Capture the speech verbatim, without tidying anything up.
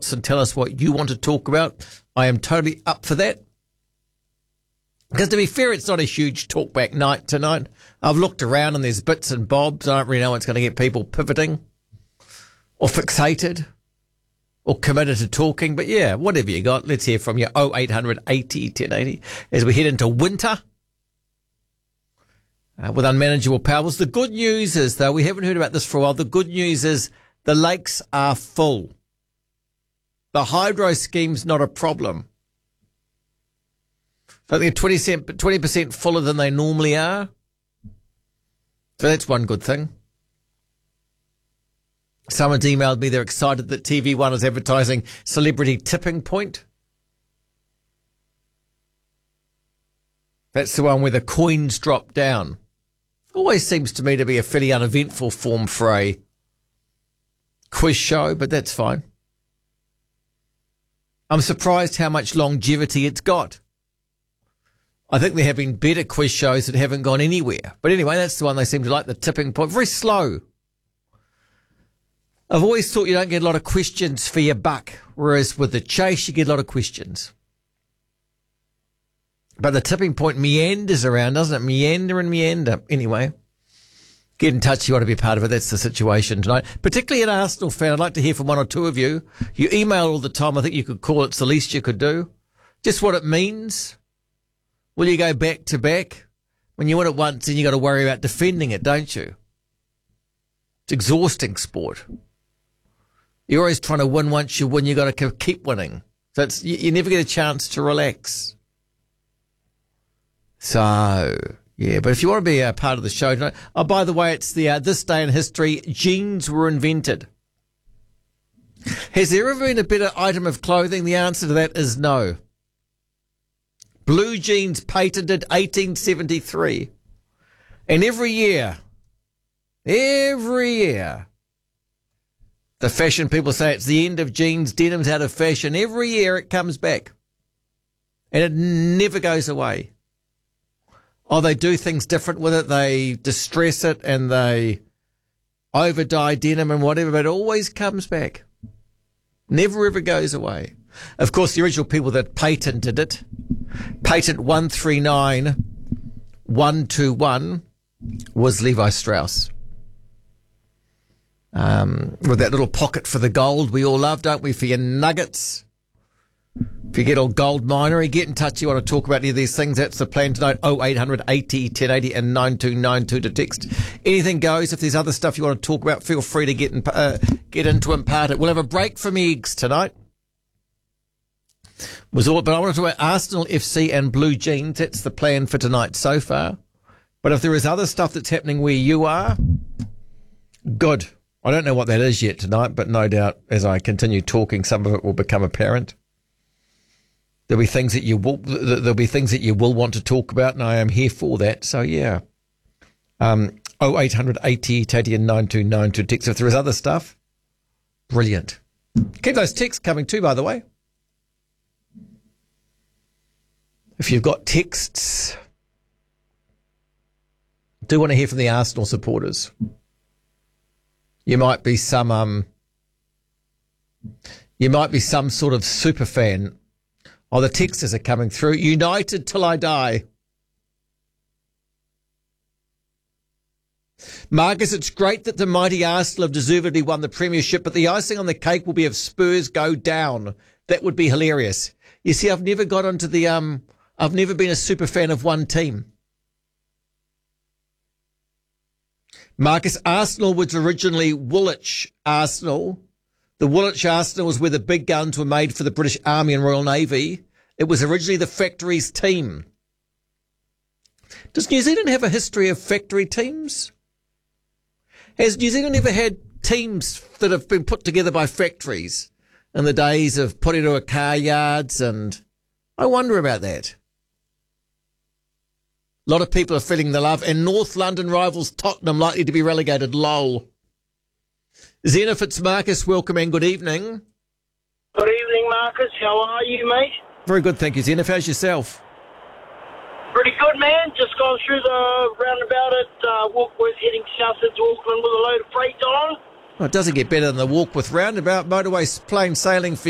shots and tell us what you want to talk about. I am totally up for that. Because to be fair, it's not a huge talkback night tonight. I've looked around and there's bits and bobs. I don't really know what's going to get people pivoting or fixated or committed to talking. But yeah, whatever you got, let's hear from you. oh eight hundred eighty ten eighty as we head into winter uh, with unmanageable powers. The good news is, though, we haven't heard about this for a while. The good news is the lakes are full. The hydro scheme's not a problem. I think they're twenty percent fuller than they normally are. So that's one good thing. Someone's emailed me they're excited that T V one is advertising Celebrity Tipping Point. That's the one where the coins drop down. Always seems to me to be a fairly uneventful form for a quiz show, but that's fine. I'm surprised how much longevity it's got. I think there have been better quiz shows that haven't gone anywhere. But anyway, that's the one they seem to like, the tipping point. Very slow. I've always thought you don't get a lot of questions for your buck, whereas with the chase, you get a lot of questions. But the tipping point meanders around, doesn't it? Meander and meander. Anyway, get in touch if you want to be a part of it. That's the situation tonight. Particularly an Arsenal fan, I'd like to hear from one or two of you. You email all the time. I think you could call it. It's the least you could do. Just what it means. Will you go back to back? When you win it once, then you got to worry about defending it, don't you? It's exhausting sport. You're always trying to win. Once you win, you got to keep winning. So it's, you, you never get a chance to relax. So, yeah, but if you want to be a part of the show tonight, oh, by the way, it's the uh, this day in history, jeans were invented. Has there ever been a better item of clothing? The answer to that is no. Blue jeans patented eighteen seventy-three. And every year, every year, the fashion people say it's the end of jeans, denim's out of fashion. Every year it comes back. And it never goes away. Oh, they do things different with it. They distress it and they over-dye denim and whatever, but it always comes back. Never ever goes away. Of course, the original people that patented it, patent one three nine one two one, was Levi Strauss. Um, with that little pocket for the gold we all love, don't we, for your nuggets. If you get all gold minery, get in touch. You want to talk about any of these things, that's the plan tonight. oh eight hundred eighty ten eighty and nine two nine two to text. Anything goes. If there's other stuff you want to talk about, feel free to get in, uh, get into impart it. We'll have a break from eggs tonight. Was all, but I want to talk about Arsenal F C and blue jeans. That's the plan for tonight so far. But if there is other stuff that's happening where you are, good. I don't know what that is yet tonight, but no doubt as I continue talking, some of it will become apparent. There'll be things that you will, there'll be things that you will want to talk about, and I am here for that. So yeah, um, oh eight hundred eighty eighty and nine two nine two text. If there is other stuff, brilliant. Keep those texts coming too, by the way. If you've got texts, do want to hear from the Arsenal supporters. You might be some, um, you might be some sort of super fan. Oh, the texters are coming through. United till I die. Marcus, it's great that the mighty Arsenal have deservedly won the premiership, but the icing on the cake will be if Spurs go down. That would be hilarious. You see, I've never got onto the, um, I've never been a super fan of one team. Marcus, Arsenal was originally Woolwich Arsenal. The Woolwich Arsenal was where the big guns were made for the British Army and Royal Navy. It was originally the factories team. Does New Zealand have a history of factory teams? Has New Zealand ever had teams that have been put together by factories in the days of Porirua car yards? And I wonder about that. A lot of people are feeling the love. And North London rivals Tottenham likely to be relegated. Lol. Zena Fitzmarcus, welcome and good evening. Good evening, Marcus. How are you, mate? Very good, thank you, Zena. How's yourself? Pretty good, man. Just gone through the roundabout at uh, Warkworth, heading south into Auckland with a load of freight on. Well, it doesn't get better than the Warkworth roundabout. Motorway plain sailing for